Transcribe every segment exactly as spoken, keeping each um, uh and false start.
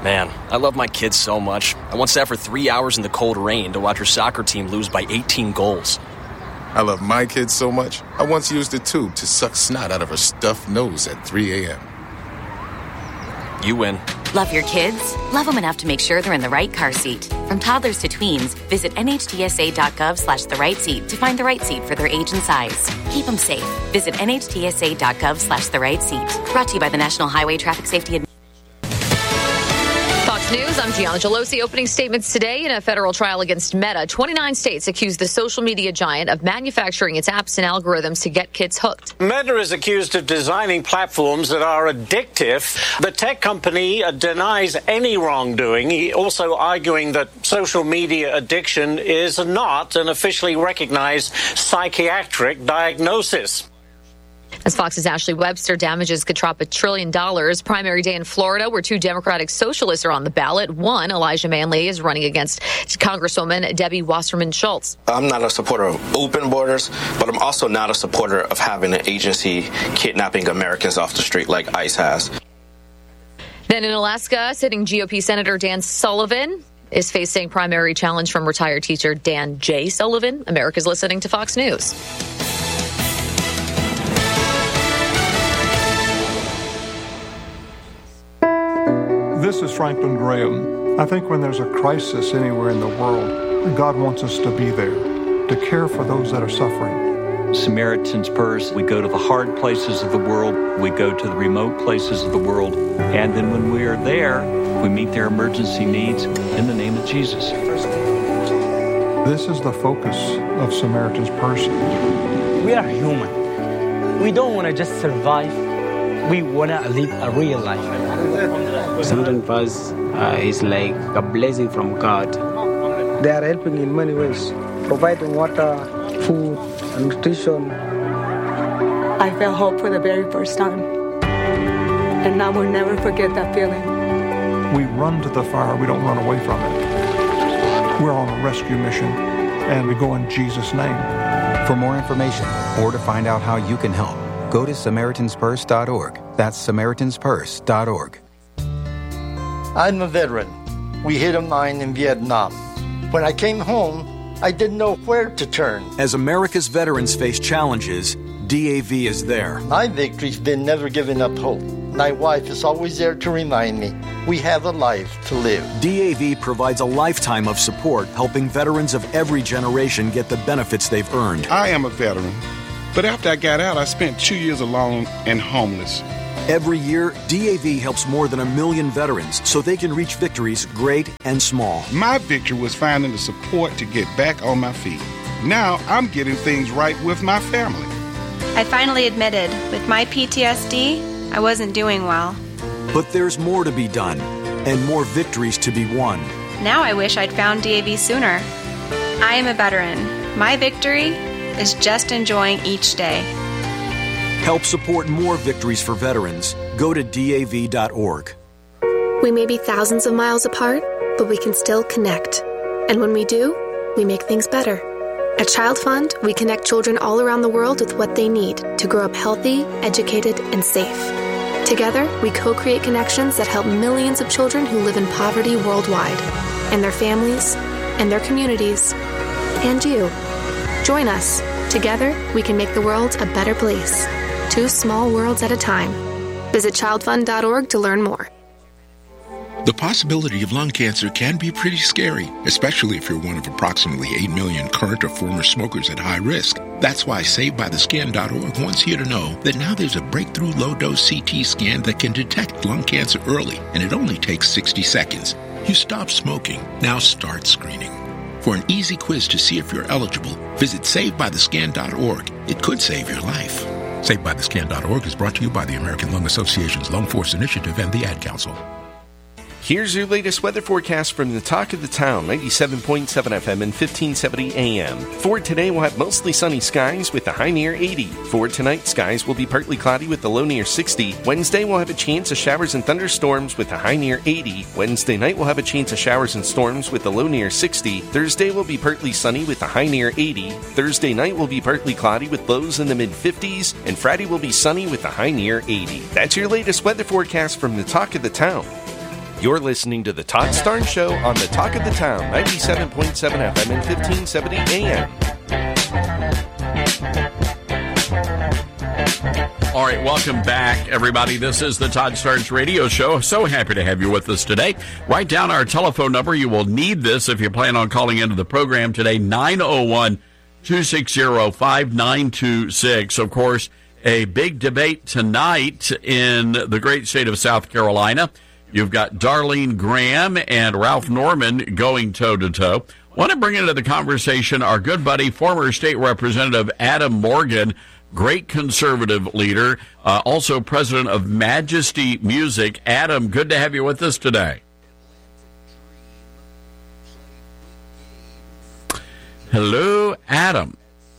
Man, I love my kids so much. I once sat for three hours in the cold rain to watch her soccer team lose by eighteen goals. I love my kids so much, I once used a tube to suck snot out of her stuffed nose at three a.m. You win. Love your kids? Love them enough to make sure they're in the right car seat. From toddlers to tweens, visit nhtsa.gov slash the right seat to find the right seat for their age and size. Keep them safe. Visit nhtsa.gov slash the right seat. Brought to you by the National Highway Traffic Safety Administration. Fox News, I'm Gianna Gelosi. Opening statements today in a federal trial against Meta. twenty-nine states accuse the social media giant of manufacturing its apps and algorithms to get kids hooked. Meta is accused of designing platforms that are addictive. The tech company denies any wrongdoing, he also arguing that social media addiction is not an officially recognized psychiatric diagnosis. As Fox's Ashley Webster, damages could top a trillion dollars. Primary day in Florida, where two Democratic socialists are on the ballot. One, Elijah Manley, is running against Congresswoman Debbie Wasserman Schultz. I'm not a supporter of open borders, but I'm also not a supporter of having an agency kidnapping Americans off the street like ICE has. Then in Alaska, sitting G O P Senator Dan Sullivan is facing primary challenge from retired teacher Dan J. Sullivan. America's listening to Fox News. This is Franklin Graham. I think when there's a crisis anywhere in the world, God wants us to be there, to care for those that are suffering. Samaritan's Purse, we go to the hard places of the world, we go to the remote places of the world, and then when we are there, we meet their emergency needs in the name of Jesus. This is the focus of Samaritan's Purse. We are human. We don't want to just survive. We want to live a real life. Samaritan's Purse uh, is like a blessing from God. They are helping in many ways, providing water, food, and nutrition. I felt hope for the very first time, and I will never forget that feeling. We run to the fire, we don't run away from it. We're on a rescue mission, and we go in Jesus' name. For more information or to find out how you can help, go to Samaritans Purse dot org. That's Samaritans Purse dot org. I'm a veteran. We hit a mine in Vietnam. When I came home, I didn't know where to turn. As America's veterans face challenges, D A V is there. My victory's been never giving up hope. My wife is always there to remind me we have a life to live. D A V provides a lifetime of support, helping veterans of every generation get the benefits they've earned. I am a veteran, but after I got out, I spent two years alone and homeless. Every year, D A V helps more than a million veterans so they can reach victories great and small. My victory was finding the support to get back on my feet. Now I'm getting things right with my family. I finally admitted, with my P T S D, I wasn't doing well. But there's more to be done and more victories to be won. Now I wish I'd found D A V sooner. I am a veteran. My victory is just enjoying each day. Help support more victories for veterans. Go to D A V dot org. We may be thousands of miles apart, but we can still connect. And when we do, we make things better. At Child Fund, we connect children all around the world with what they need to grow up healthy, educated, and safe. Together, we co-create connections that help millions of children who live in poverty worldwide, and their families, and their communities, and you. Join us. Together, we can make the world a better place. Two small worlds at a time. Visit child fund dot org to learn more. The possibility of lung cancer can be pretty scary, especially if you're one of approximately eight million current or former smokers at high risk. That's why Saved By The Skin dot org wants you to know that now there's a breakthrough low-dose C T scan that can detect lung cancer early, and it only takes sixty seconds. You stop smoking, now start screening. For an easy quiz to see if you're eligible, visit Saved By The Skin dot org. It could save your life. Saved By The Skin dot org is brought to you by the American Lung Association's Lung Force Initiative and the Ad Council. Here's your latest weather forecast from the Talk of the Town, ninety-seven point seven F M and fifteen seventy A M. For today, we'll have mostly sunny skies with a high near eighty. For tonight, skies will be partly cloudy with a low near sixty. Wednesday, we'll have a chance of showers and thunderstorms with a high near eighty. Wednesday night, we'll have a chance of showers and storms with a low near sixty. Thursday will be partly sunny with a high near eighty. Thursday night will be partly cloudy with lows in the mid-fifties. And Friday will be sunny with a high near eighty. That's your latest weather forecast from the Talk of the Town. You're listening to The Todd Starnes Show on the Talk of the Town, ninety-seven point seven F M and fifteen seventy A M. All right, welcome back, everybody. This is the Todd Starnes Radio Show. So happy to have you with us today. Write down our telephone number. You will need this if you plan on calling into the program today, nine oh one, two six zero, five nine two six. Of course, a big debate tonight in the great state of South Carolina. You've got Darlene Graham and Ralph Norman going toe-to-toe. Want to bring into the conversation our good buddy, former state representative Adam Morgan, great conservative leader, uh, also president of Majesty Music. Adam, good to have you with us today. Hello, Adam.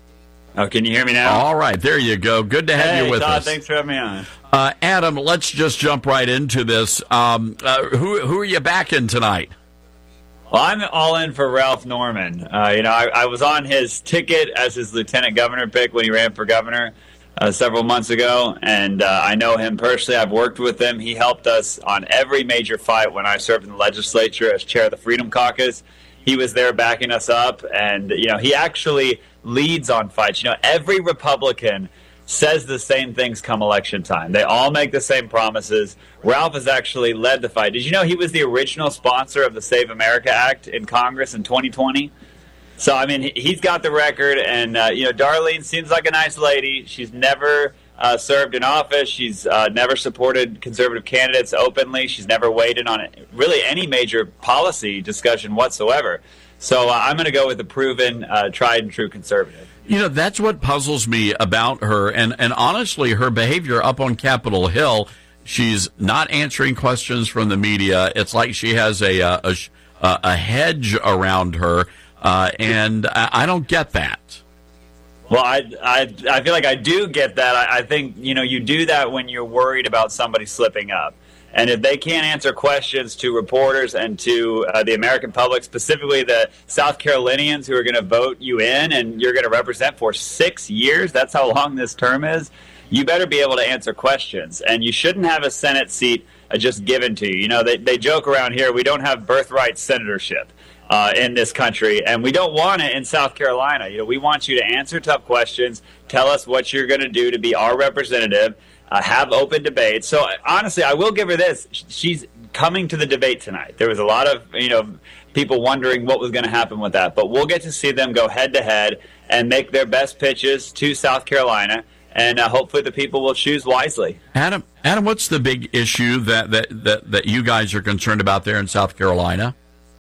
Oh, can you hear me now? All right, there you go. Good to have hey, you with Todd, us. Thanks for having me on. Uh, Adam, let's just jump right into this. Um, uh, who who are you backing tonight? Well, I'm all in for Ralph Norman. Uh, you know, I, I was on his ticket as his lieutenant governor pick when he ran for governor uh, several months ago, and uh, I know him personally. I've worked with him. He helped us on every major fight when I served in the legislature as chair of the Freedom Caucus. He was there backing us up, and, you know, he actually leads on fights. You know, every Republican says the same things come election time. They all make the same promises. Ralph has actually led the fight. Did you know he was the original sponsor of the Save America Act in Congress in twenty twenty? So, I mean, he's got the record, and, uh, you know, Darlene seems like a nice lady. She's never uh, served in office. She's uh, never supported conservative candidates openly. She's never weighed in on really any major policy discussion whatsoever. So uh, I'm going to go with a proven, uh, tried-and-true conservative. You know, that's what puzzles me about her, and, and honestly, her behavior up on Capitol Hill, she's not answering questions from the media. It's like she has a a, a, a hedge around her, uh, and I, I don't get that. Well, I, I, I feel like I do get that. I, I think, you know, you do that when you're worried about somebody slipping up. And if they can't answer questions to reporters and to uh, the American public, specifically the South Carolinians who are going to vote you in and you're going to represent for six years, that's how long this term is, you better be able to answer questions. And you shouldn't have a Senate seat uh, just given to you. You know, they, they joke around here, we don't have birthright senatorship uh, in this country, and we don't want it in South Carolina. You know, we want you to answer tough questions, tell us what you're going to do to be our representative, Uh, have open debates. So honestly, I will give her this. She's coming to the debate tonight. There was a lot of, you know, people wondering what was going to happen with that. But we'll get to see them go head to head and make their best pitches to South Carolina. And uh, hopefully the people will choose wisely. Adam, Adam, what's the big issue that, that, that, that you guys are concerned about there in South Carolina?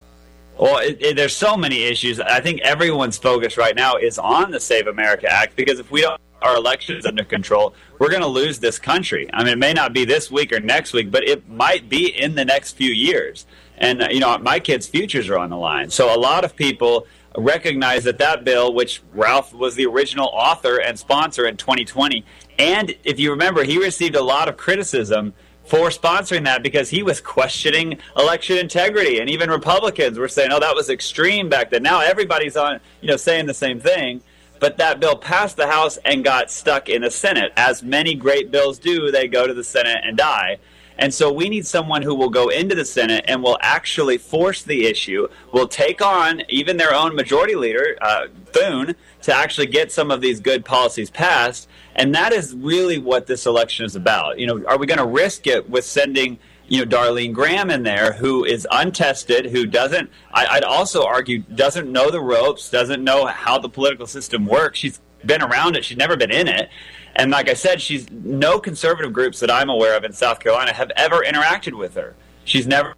Well, it, it, there's so many issues. I think everyone's focus right now is on the Save America Act, because if we don't our elections under control, we're going to lose this country. I mean, it may not be this week or next week, but it might be in the next few years. And, uh, you know, my kids' futures are on the line. So a lot of people recognize that that bill, which Ralph was the original author and sponsor in twenty twenty, and if you remember, he received a lot of criticism for sponsoring that because he was questioning election integrity. And even Republicans were saying, oh, that was extreme back then. Now everybody's on, you know, saying the same thing. But that bill passed the House and got stuck in the Senate. As many great bills do, they go to the Senate and die. And so we need someone who will go into the Senate and will actually force the issue, will take on even their own majority leader, uh, Thune, to actually get some of these good policies passed. And that is really what this election is about. You know, are we going to risk it with sending, you know, Darlene Graham in there, who is untested, who doesn't, I, I'd also argue, doesn't know the ropes, doesn't know how the political system works. She's been around it. She's never been in it. And like I said, she's no conservative groups that I'm aware of in South Carolina have ever interacted with her. She's never.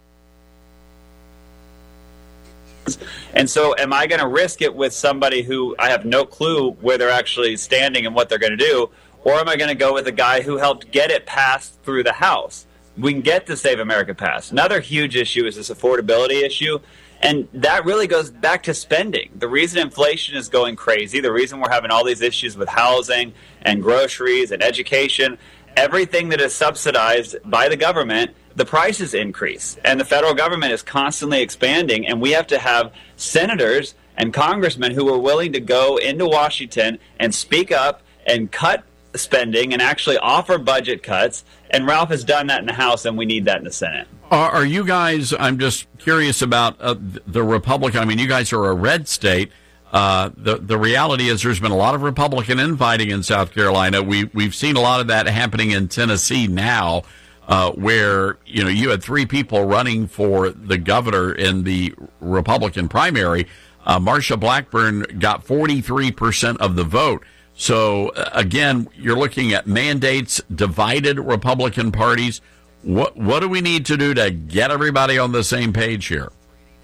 And so am I going to risk it with somebody who I have no clue where they're actually standing and what they're going to do? Or am I going to go with a guy who helped get it passed through the House? We can get the Save America passed. Another huge issue is this affordability issue. And that really goes back to spending. The reason inflation is going crazy, the reason we're having all these issues with housing and groceries and education, everything that is subsidized by the government, the prices increase. And the federal government is constantly expanding, and we have to have senators and congressmen who are willing to go into Washington and speak up and cut spending and actually offer budget cuts. And Ralph has done that in the House, and we need that in the Senate. Are, are you guys, I'm just curious about uh, the Republican, I mean, you guys are a red state. Uh, the the reality is there's been a lot of Republican infighting in South Carolina. We, we've seen a lot of that happening in Tennessee now, uh, where, you know, you had three people running for the governor in the Republican primary. Uh, Marsha Blackburn got forty-three percent of the vote. So, uh, again, you're looking at mandates, divided Republican parties. What what do we need to do to get everybody on the same page here?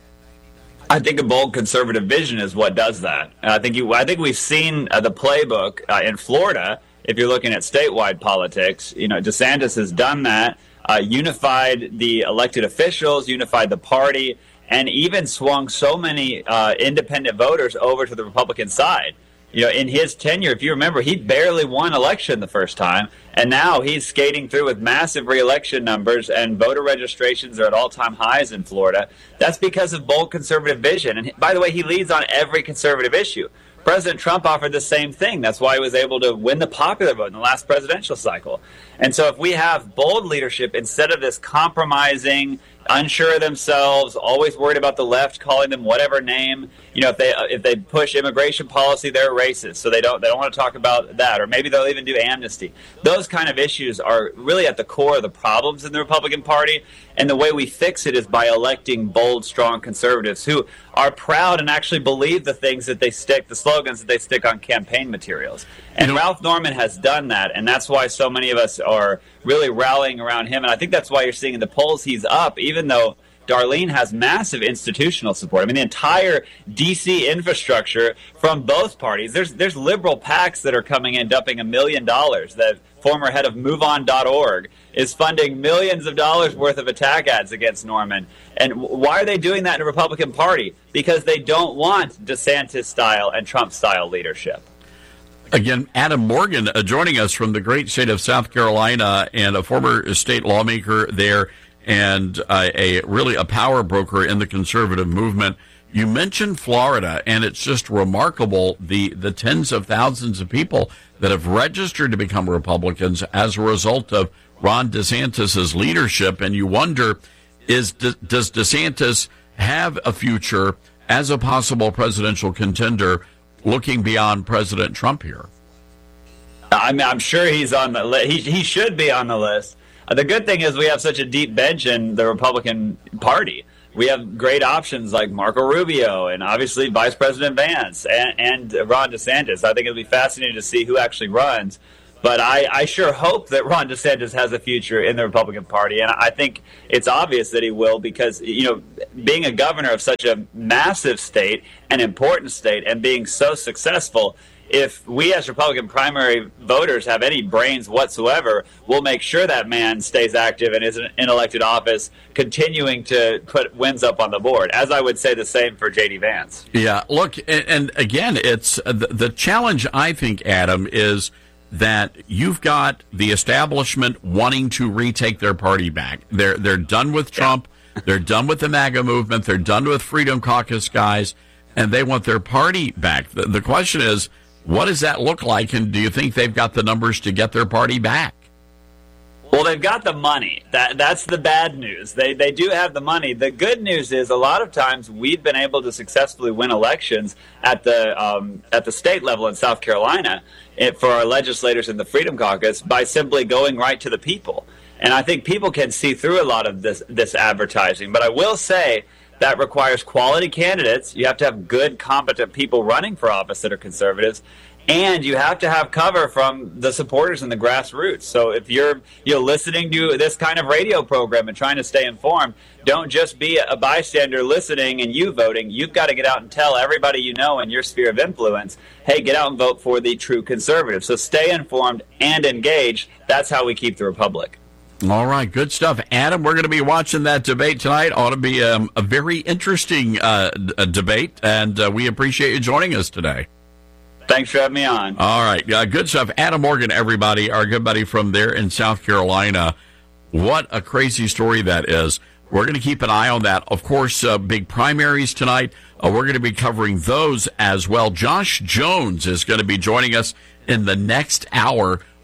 I think a bold conservative vision is what does that. And I think you, I think we've seen uh, the playbook uh, in Florida. If you're looking at statewide politics, you know, DeSantis has done that, uh, unified the elected officials, unified the party, and even swung so many uh, independent voters over to the Republican side. You know, in his tenure, if you remember, he barely won election the first time, and now he's skating through with massive reelection numbers, and voter registrations are at all-time highs in Florida. That's because of bold conservative vision. And by the way, he leads on every conservative issue. President Trump offered the same thing. That's why he was able to win the popular vote in the last presidential cycle. And so if we have bold leadership instead of this compromising, unsure of themselves, always worried about the left calling them whatever name, you know, if they if they push immigration policy, they're racist, so they don't they don't want to talk about that, or maybe they'll even do amnesty. Those kind of issues are really at the core of the problems in the Republican Party, and the way we fix it is by electing bold, strong conservatives who are proud and actually believe the things that they stick, the slogans that they stick on campaign materials. And Ralph Norman has done that, and that's why so many of us are really rallying around him. And I think that's why you're seeing in the polls he's up, even though Darlene has massive institutional support. I mean, the entire D C infrastructure from both parties. There's there's liberal PACs that are coming in, dumping a million dollars. The former head of move on dot org is funding millions of dollars worth of attack ads against Norman. And why are they doing that in the Republican Party? Because they don't want DeSantis-style and Trump-style leadership. Again, Adam Morgan uh, joining us from the great state of South Carolina, and a former state lawmaker there, and uh, a really a power broker in the conservative movement. You mentioned Florida, and it's just remarkable the, the tens of thousands of people that have registered to become Republicans as a result of Ron DeSantis' leadership. And you wonder, is De, does DeSantis have a future as a possible presidential contender looking beyond President Trump here? I mean, I'm sure he's on the list. He, he should be on the list. Uh, the good thing is we have such a deep bench in the Republican Party. We have great options like Marco Rubio and obviously Vice President Vance and, and Ron DeSantis. I think it'll be fascinating to see who actually runs. But I, I sure hope that Ron DeSantis has a future in the Republican Party. And I think it's obvious that he will because, you know, being a governor of such a massive state, an important state, and being so successful, if we as Republican primary voters have any brains whatsoever, we'll make sure that man stays active and is in elected office, continuing to put wins up on the board, as I would say the same for J D Vance. Yeah, look, and, and again, it's uh, the, the challenge, I think, Adam, is that you've got the establishment wanting to retake their party back. They're they're done with Trump. Yeah. They're done with the MAGA movement. They're done with Freedom Caucus guys, and they want their party back. The, the question is, what does that look like, and do you think they've got the numbers to get their party back? Well, they've got the money. That That's the bad news. They they do have the money. The good news is a lot of times we've been able to successfully win elections at the um, at the state level in South Carolina it, for our legislators in the Freedom Caucus by simply going right to the people. And I think people can see through a lot of this this advertising. But I will say that requires quality candidates. You have to have good, competent people running for office that are conservatives. And you have to have cover from the supporters and the grassroots. So if you're you know listening to this kind of radio program and trying to stay informed, don't just be a bystander listening and you voting. You've got to get out and tell everybody you know in your sphere of influence, hey, get out and vote for the true conservative. So stay informed and engaged. That's how we keep the republic. All right, good stuff. Adam, we're going to be watching that debate tonight. Ought to be um, a very interesting uh, d- debate, and uh, we appreciate you joining us today. Thanks for having me on. All right. Uh, good stuff. Adam Morgan, everybody, our good buddy from there in South Carolina. What a crazy story that is. We're going to keep an eye on that. Of course, uh, big primaries tonight. Uh, we're going to be covering those as well. Josh Jones is going to be joining us in the next hour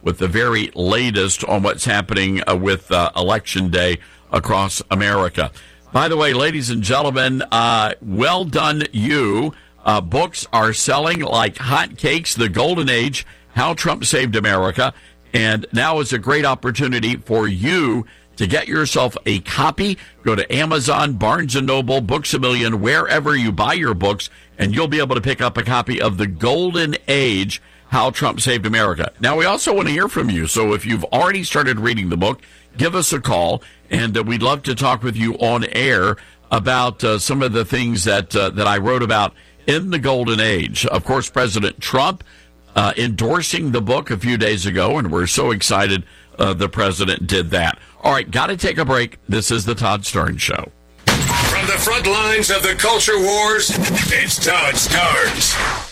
with the very latest on what's happening uh, with uh, Election Day across America. By the way, ladies and gentlemen, uh, well done you. Uh, books are selling like hotcakes. The Golden Age, How Trump Saved America. And now is a great opportunity for you to get yourself a copy. Go to Amazon, Barnes and Noble, Books A Million, wherever you buy your books, and you'll be able to pick up a copy of The Golden Age, How Trump Saved America. Now, we also want to hear from you. So if you've already started reading the book, give us a call, and uh, we'd love to talk with you on air about uh, some of the things that uh, that I wrote about in the Golden Age. Of course, President Trump uh, endorsing the book a few days ago, and we're so excited uh, the president did that. All right, got to take a break. This is the Todd Starnes Show. From the front lines of the culture wars, it's Todd Starnes.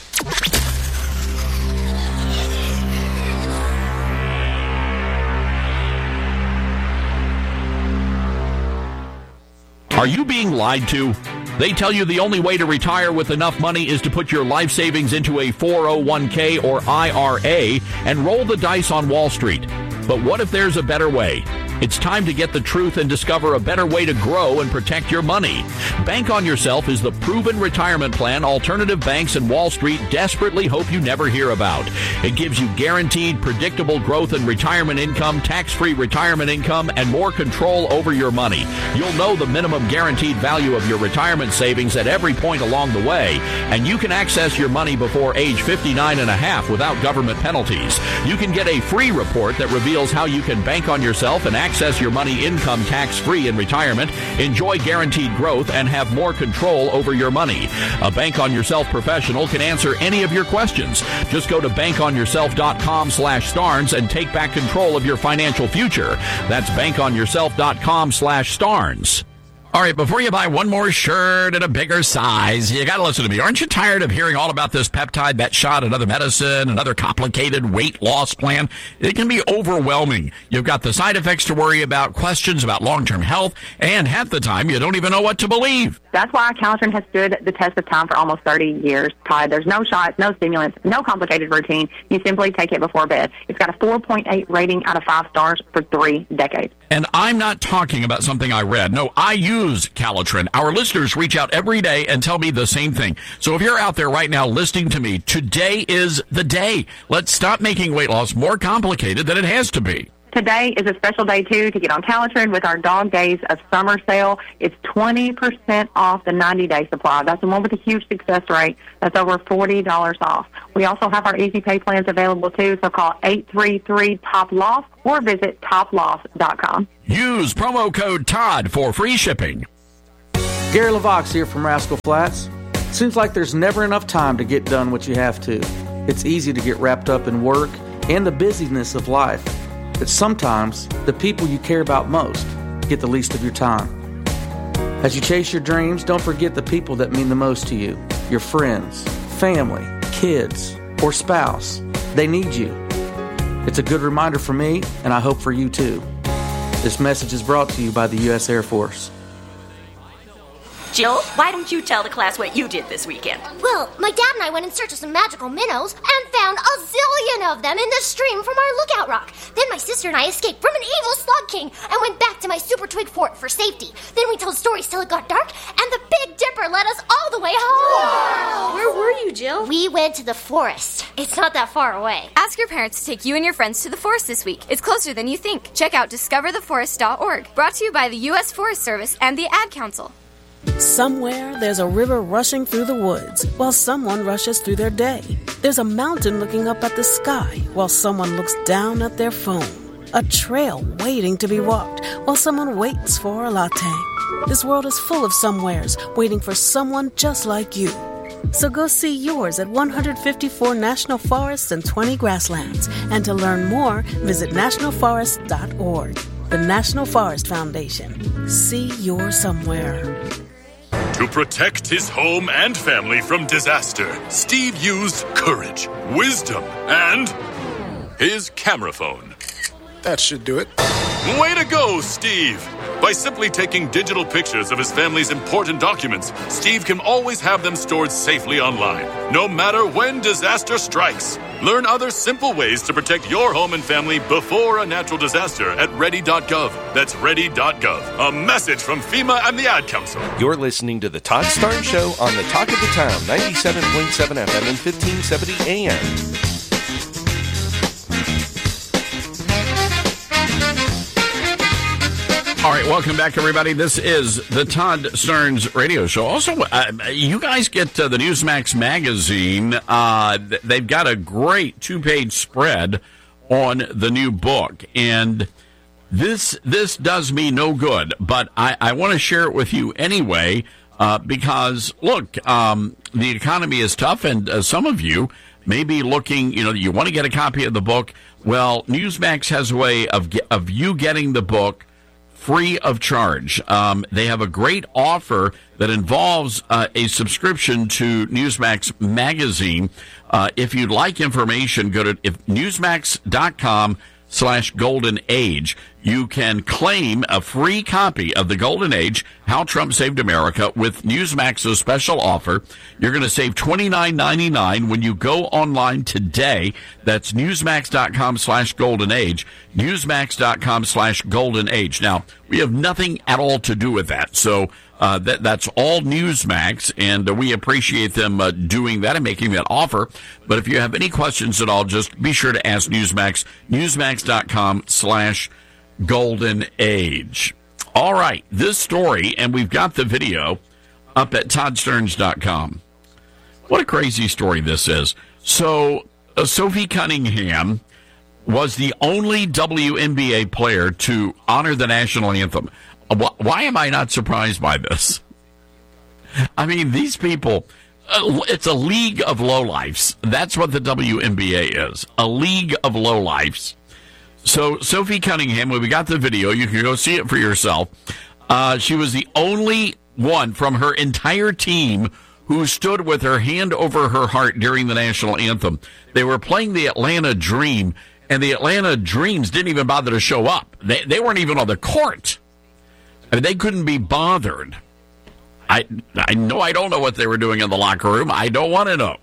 Are you being lied to? They tell you the only way to retire with enough money is to put your life savings into a four oh one k or I R A and roll the dice on Wall Street. But what if there's a better way? It's time to get the truth and discover a better way to grow and protect your money. Bank on Yourself is the proven retirement plan alternative banks and Wall Street desperately hope you never hear about. It gives you guaranteed, predictable growth in retirement income, tax-free retirement income, and more control over your money. You'll know the minimum guaranteed value of your retirement savings at every point along the way, and you can access your money before age fifty-nine and a half without government penalties. You can get a free report that reveals how you can bank on yourself and access Access your money income tax-free in retirement, enjoy guaranteed growth, and have more control over your money. A Bank on Yourself professional can answer any of your questions. Just go to bankonyourself.com slash Starnes and take back control of your financial future. That's bankonyourself.com slash Starnes. All right, before you buy one more shirt in a bigger size, you got to listen to me. Aren't you tired of hearing all about this peptide, that shot, another medicine, another complicated weight loss plan? It can be overwhelming. You've got the side effects to worry about, questions about long-term health, and half the time you don't even know what to believe. That's why Calitrin has stood the test of time for almost thirty years, Todd. There's no shots, no stimulants, no complicated routine. You simply take it before bed. It's got a four point eight rating out of five stars for three decades. And I'm not talking about something I read. No, I use Calitrin. Our listeners reach out every day and tell me the same thing. So if you're out there right now listening to me, today is the day. Let's stop making weight loss more complicated than it has to be. Today is a special day, too, to get on Calitrin with our Dog Days of Summer sale. It's twenty percent off the ninety-day supply. That's the one with a huge success rate. That's over forty dollars off. We also have our Easy Pay plans available, too, so call eight three three, T O P L O S or visit top loss dot com. Use promo code Todd for free shipping. Gary LaVox here from Rascal Flats. Seems like there's never enough time to get done what you have to. It's easy to get wrapped up in work and the busyness of life. But sometimes, the people you care about most get the least of your time. As you chase your dreams, don't forget the people that mean the most to you. Your friends, family, kids, or spouse. They need you. It's a good reminder for me, and I hope for you too. This message is brought to you by the U S Air Force. Jill, why don't you tell the class what you did this weekend? Well, my dad and I went in search of some magical minnows and found a zillion of them in the stream from our lookout rock. Then my sister and I escaped from an evil slug king and went back to my super twig fort for safety. Then we told stories till it got dark, and the Big Dipper led us all the way home. Wow. Where were you, Jill? We went to the forest. It's not that far away. Ask your parents to take you and your friends to the forest this week. It's closer than you think. Check out discover the forest dot org. Brought to you by the U S Forest Service and the Ad Council. Somewhere there's a river rushing through the woods while someone rushes through their day. There's a mountain looking up at the sky while someone looks down at their phone. A trail waiting to be walked while someone waits for a latte. This world is full of somewheres waiting for someone just like you. So go see yours at one hundred fifty-four national forests and twenty grasslands. And to learn more, visit national forest dot org. The National Forest Foundation. See your somewhere. To protect his home and family from disaster, Steve used courage, wisdom, and his camera phone. That should do it. Way to go, Steve! By simply taking digital pictures of his family's important documents, Steve can always have them stored safely online, no matter when disaster strikes. Learn other simple ways to protect your home and family before a natural disaster at ready dot gov. That's ready dot gov. A message from FEMA and the Ad Council. You're listening to The Todd Starnes Show on the Talk of the Town, ninety-seven point seven F M and fifteen seventy A M. All right, welcome back, everybody. This is the Todd Starnes Radio Show. Also, uh, you guys get uh, the Newsmax magazine. Uh, they've got a great two-page spread on the new book, and this this does me no good, but I, I want to share it with you anyway uh, because, look, um, the economy is tough, and uh, some of you may be looking, you know, you want to get a copy of the book. Well, Newsmax has a way of of you getting the book free of charge. Um, they have a great offer that involves uh, a subscription to Newsmax magazine. Uh, if you'd like information, go to if newsmax dot com slash golden age. You can claim a free copy of The Golden Age, How Trump Saved America, with Newsmax's special offer. You're going to save twenty-nine ninety-nine when you go online today. That's newsmax dot com slash golden age. newsmax dot com slash golden age. Now, we have nothing at all to do with that. So uh, that that's all Newsmax, and uh, we appreciate them uh, doing that and making that offer. But if you have any questions at all, just be sure to ask Newsmax. newsmax dot com slash golden age. All right, this story, and we've got the video up at todd starnes dot com. What a crazy story this is. So, uh, Sophie Cunningham was the only W N B A player to honor the national anthem. Uh, wh- why am I not surprised by this? I mean, these people, uh, it's a league of lowlifes. That's what the W N B A is, a league of lowlifes. So, Sophie Cunningham, when we got the video, you can go see it for yourself. Uh, she was the only one from her entire team who stood with her hand over her heart during the national anthem. They were playing the Atlanta Dream, and the Atlanta Dreams didn't even bother to show up. They, they weren't even on the court. I mean, they couldn't be bothered. I, I know I don't know what they were doing in the locker room. I don't want to know.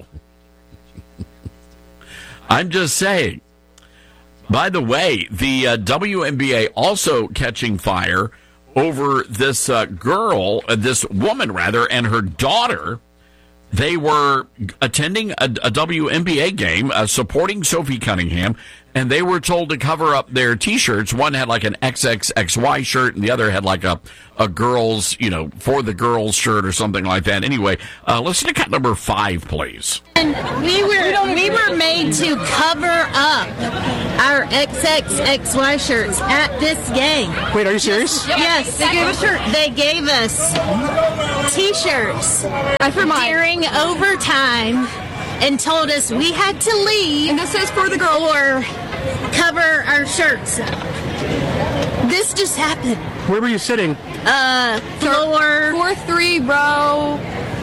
I'm just saying. By the way, the uh, W N B A also catching fire over this uh, girl, uh, this woman rather, and her daughter. They were attending a, a W N B A game, uh, supporting Sophie Cunningham, and they were told to cover up their T-shirts. One had like an X X X Y shirt, and the other had like a, a girls, you know, for the girls shirt or something like that. Anyway, uh, listen to cut number five, please. And we were we were made to cover up our X X X Y shirts at this game. Wait, are you serious? Yes, they gave us shirt. They gave us T-shirts during overtime and told us we had to leave. And this is for the girl or cover our shirts. This just happened. Where were you sitting? Uh, floor four three row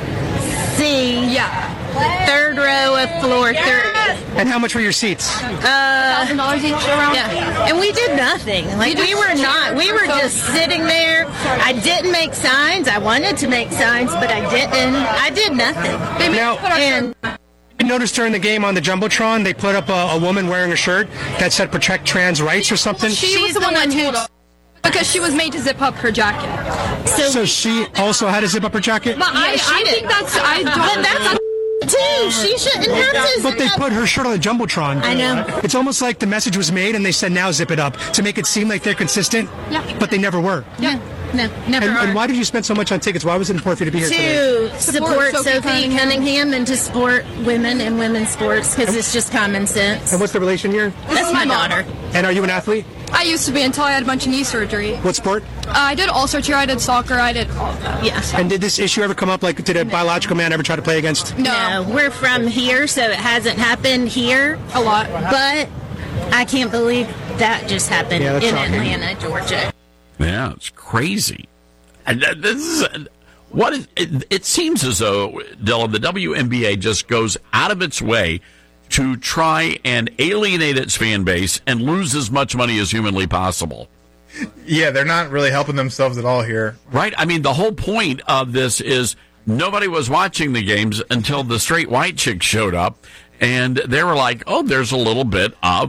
C. Yeah. Third row of floor third. And how much were your seats? Uh, thousand dollars each around. Yeah, and we did nothing. Like we were not. We were just sitting there. I didn't make signs. I wanted to make signs, but I didn't. I did nothing. They now, and I noticed during the game on the Jumbotron, they put up a, a woman wearing a shirt that said "Protect Trans Rights" or something. She She's was the, the one, one that told us. Because she was made to zip up her jacket. So, so she also had to zip up her jacket? But I, yeah, I think that's... I don't but that's too. She shouldn't have to. But they put her shirt on the Jumbotron. I know. It's almost like the message was made and they said, now zip it up, to make it seem like they're consistent. Yeah. But they never were. Yeah. No, never and, are. and why did you spend so much on tickets? Why was it important for you to be here to today? To support, support Sophie, Sophie Cunningham. Cunningham and to support women and women's sports, because it's just common sense. And what's the relation here? That's my daughter. And are you an athlete? I used to be until I had a bunch of knee surgery. What sport? Uh, I did all sorts here. I did soccer. I did all of that. Yeah. And did this issue ever come up? Like, did a biological man ever try to play against? No. no. We're from here, so it hasn't happened here a lot. But I can't believe that just happened yeah, in shocking. Atlanta, Georgia. Yeah, it's crazy. And this is what is, it, it seems as though, Dylan, the W N B A just goes out of its way to try and alienate its fan base and lose as much money as humanly possible. Yeah, they're not really helping themselves at all here. Right? I mean, the whole point of this is nobody was watching the games until the straight white chicks showed up, and they were like, oh, there's a little bit of,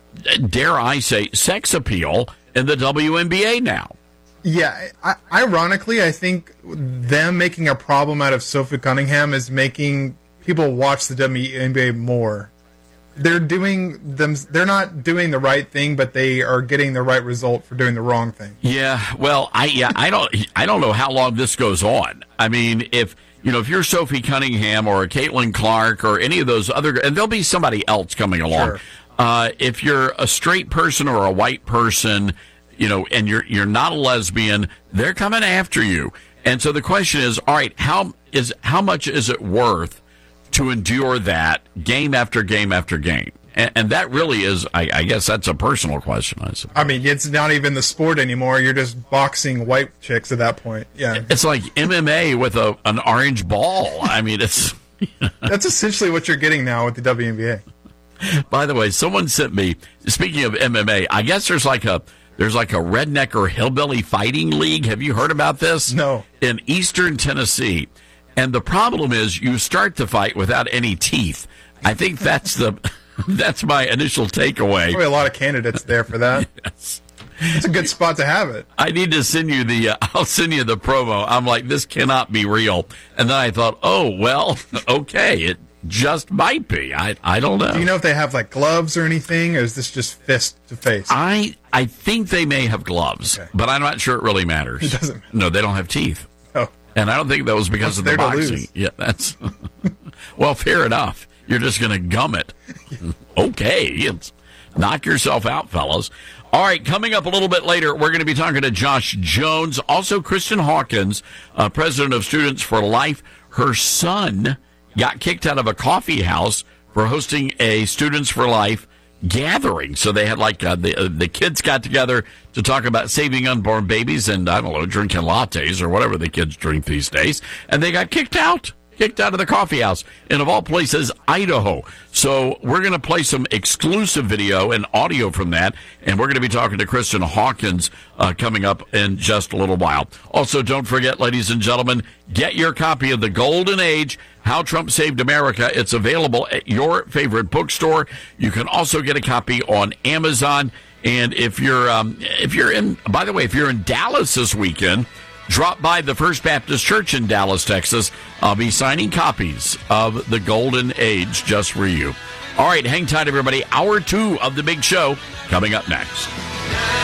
dare I say, sex appeal in the W N B A now. Yeah, I, ironically, I think them making a problem out of Sophie Cunningham is making people watch the W N B A more. They're doing them. They're not doing the right thing, but they are getting the right result for doing the wrong thing. Yeah, well, I yeah, I don't, I don't know how long this goes on. I mean, if you know, if you're Sophie Cunningham or Caitlin Clark or any of those other, and there'll be somebody else coming along. Sure. Uh, if you're a straight person or a white person, you know, and you're you're not a lesbian, they're coming after you. And so the question is, all right, how is how much is it worth to endure that game after game after game? And, and that really is, I, I guess that's a personal question, I suppose. I mean, it's not even the sport anymore. You're just boxing white chicks at that point. Yeah, it's like M M A with a an orange ball. I mean, it's... That's essentially what you're getting now with the W N B A. By the way, someone sent me, speaking of M M A, I guess there's like a there's like a redneck or hillbilly fighting league. Have you heard about this? No. In eastern Tennessee. And the problem is you start the fight without any teeth. I think that's the that's my initial takeaway. Probably a lot of candidates there for that. Yes. It's a good spot to have it. I need to send you the, uh, I'll send you the promo. I'm like, this cannot be real. And then I thought, oh, well, okay, it just might be. I I don't know. Do you know if they have like gloves or anything, or is this just fist to face? I I think they may have gloves, okay. But I'm not sure it really matters. It doesn't matter. No, they don't have teeth. Oh. And I don't think that was because What's of the boxing. Lose? Yeah, that's well, fair enough. You're just going to gum it. Okay, it's, knock yourself out, fellas. All right, coming up a little bit later, we're going to be talking to Josh Jones, also Kristen Hawkins, uh, president of Students for Life. Her son got kicked out of a coffee house for hosting a Students for Life gathering. So they had like uh, the uh, the kids got together to talk about saving unborn babies and, I don't know, drinking lattes or whatever the kids drink these days. And they got kicked out. Kicked out of the coffee house in, of all places, Idaho. So we're going to play some exclusive video and audio from that, and we're going to be talking to Kristen Hawkins uh, coming up in just a little while. Also, don't forget, ladies and gentlemen, get your copy of The Golden Age, How Trump Saved America. It's available at your favorite bookstore. You can also get a copy on Amazon. And if you're, um, if you're in, by the way, if you're in Dallas this weekend, drop by the First Baptist Church in Dallas, Texas. I'll be signing copies of The Golden Age just for you. All right, hang tight, everybody. Hour two of the big show coming up next.